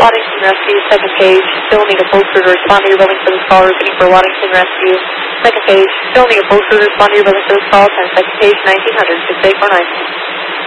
Waddington Rescue, second page. Still need a poster to respond to your building for this call. Repeating for Waddington Rescue, second page. Still need a poster to respond to your building for this call. Second page, 1900, 6849.